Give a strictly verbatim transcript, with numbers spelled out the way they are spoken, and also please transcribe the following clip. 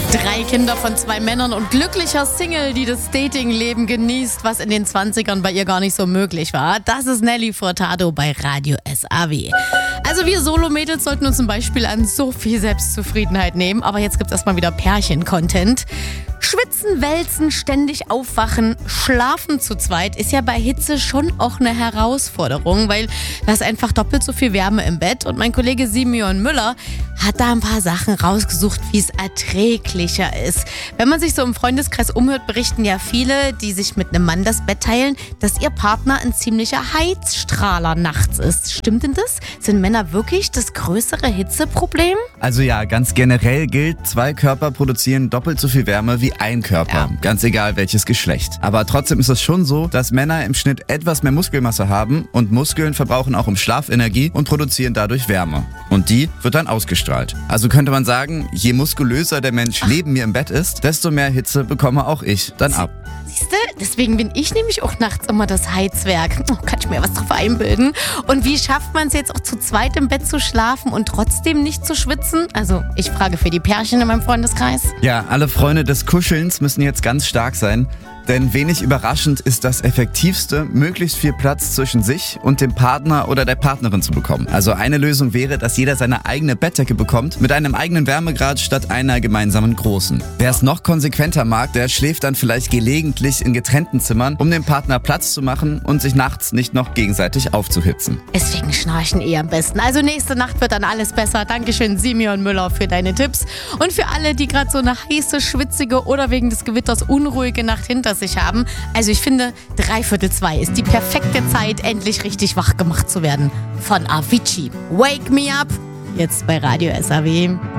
Drei Kinder von zwei Männern und glücklicher Single, die das Datingleben genießt, was in den zwanzigern bei ihr gar nicht so möglich war. Das ist Nelly Furtado bei Radio S A W. Also wir Solo-Mädels sollten uns zum Beispiel an so viel Selbstzufriedenheit nehmen. Aber jetzt gibt es erstmal wieder Pärchen-Content. Schwitzen, wälzen, ständig aufwachen, schlafen zu zweit ist ja bei Hitze schon auch eine Herausforderung, weil da ist einfach doppelt so viel Wärme im Bett. Und mein Kollege Simeon Müller hat da ein paar Sachen rausgesucht, wie es erträglicher ist. Wenn man sich so im Freundeskreis umhört, berichten ja viele, die sich mit einem Mann das Bett teilen, dass ihr Partner ein ziemlicher Heizstrahler nachts ist. Stimmt denn das? Sind Männer wirklich das größere Hitzeproblem? Also ja, ganz generell gilt, zwei Körper produzieren doppelt so viel Wärme wie ein Körper. Ja. Ganz egal welches Geschlecht. Aber trotzdem ist es schon so, dass Männer im Schnitt etwas mehr Muskelmasse haben und Muskeln verbrauchen auch im Schlaf Energie und produzieren dadurch Wärme. Und die wird dann ausgestrahlt. Also könnte man sagen, je muskulöser der Mensch Ach. neben mir im Bett ist, desto mehr Hitze bekomme auch ich dann ab. Siehste, deswegen bin ich nämlich auch nachts immer das Heizwerk. Oh, kann ich mir was drauf einbilden? Und wie schafft man es jetzt auch zu zweit im Bett zu schlafen und trotzdem nicht zu schwitzen? Also ich frage für die Pärchen in meinem Freundeskreis. Ja, alle Freunde des Kuschelns müssen jetzt ganz stark sein. Denn wenig überraschend ist das Effektivste, möglichst viel Platz zwischen sich und dem Partner oder der Partnerin zu bekommen. Also eine Lösung wäre, dass jeder seine eigene Bettdecke bekommt, mit einem eigenen Wärmegrad statt einer gemeinsamen großen. Wer es noch konsequenter mag, der schläft dann vielleicht gelegentlich in getrennten Zimmern, um dem Partner Platz zu machen und sich nachts nicht noch gegenseitig aufzuhitzen. Deswegen schnarchen eh am besten. Also nächste Nacht wird dann alles besser. Dankeschön Simeon Müller für deine Tipps. Und für alle, die gerade so eine heiße, schwitzige oder wegen des Gewitters unruhige Nacht hinter sich haben. Also ich finde, dreiviertel zwei ist die perfekte Zeit, endlich richtig wach gemacht zu werden. Von Avicii. Wake me up. Jetzt bei Radio S A W.